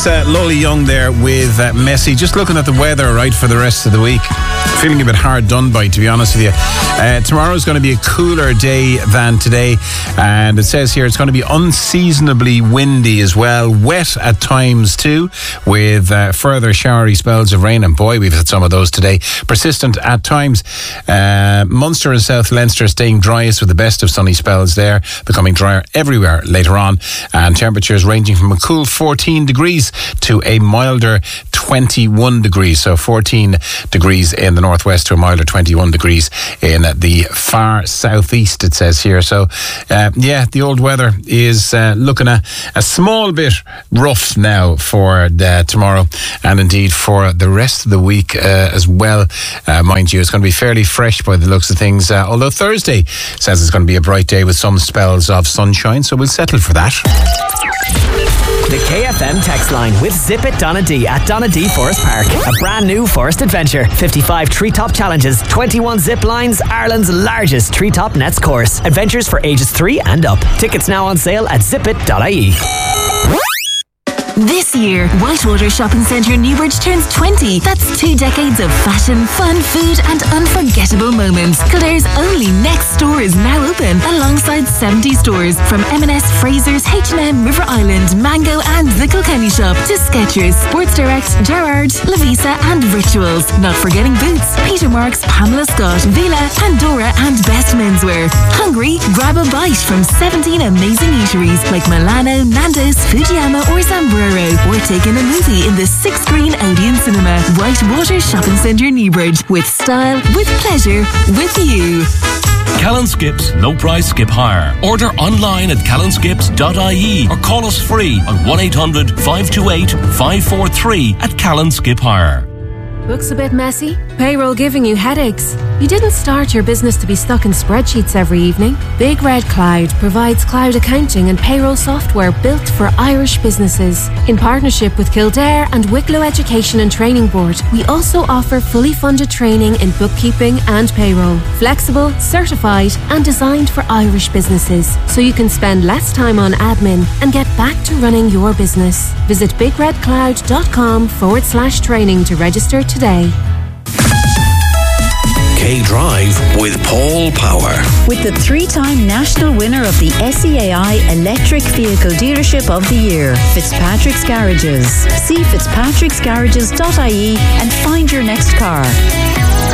Lolly Young there with Messi. Just looking at the weather, right, for the rest of the week. Feeling a bit hard done by, to be honest with you. Tomorrow's going to be a cooler day than today. And it says here it's going to be unseasonably windy as well. Wet at times too, with further showery spells of rain. And boy, we've had some of those today. Persistent at times. Munster and South Leinster staying driest with the best of sunny spells there. Becoming drier everywhere later on. And temperatures ranging from a cool 14 degrees to a milder 21 degrees. So 14 degrees in the northwest to a milder 21 degrees in the far southeast, it says here. So the old weather is looking a small bit rough now for tomorrow, and indeed for the rest of the week as well. Mind you, it's going to be fairly fresh by the looks of things, although Thursday says it's going to be a bright day with some spells of sunshine, so we'll settle for that. The KFM text line with Zip It Donadee at Donadee Forest Park. A brand new forest adventure. 55 treetop challenges, 21 zip lines, Ireland's largest treetop nets course. Adventures for ages 3 and up. Tickets now on sale at zipit.ie. This year, Whitewater Shopping Centre Newbridge turns 20. That's 2 decades of fashion, fun, food and unforgettable moments. Claire's only next store is now open, alongside 70 stores from M&S, Fraser's, H&M, River Island, Mango and The Kilkenny Shop to Skechers, Sports Direct, Gerrard, Lavisa and Rituals. Not forgetting Boots, Peter Marks, Pamela Scott, Villa, Pandora and Best Menswear. Hungry? Grab a bite from 17 amazing eateries like Milano, Nando's, Fujiyama or Zamburo. Or taking a movie in the 6-screen Odeon Cinema. Whitewater Shopping Centre Newbridge. With style, with pleasure, with you. Callan Skips, no price skip hire. Order online at callanskips.ie or call us free on 1800 528 543 at Callan Skip Hire. Looks a bit messy? Payroll giving you headaches? You didn't start your business to be stuck in spreadsheets every evening. Big Red Cloud provides cloud accounting and payroll software built for Irish businesses. In partnership with Kildare and Wicklow Education and Training Board, we also offer fully funded training in bookkeeping and payroll. Flexible, certified and designed for Irish businesses, so you can spend less time on admin and get back to running your business. Visit bigredcloud.com/training to register today. K-Drive with Paul Power. With the 3-time national winner of the SEAI Electric Vehicle Dealership of the Year, Fitzpatrick's Garages. See fitzpatricksgarages.ie and find your next car.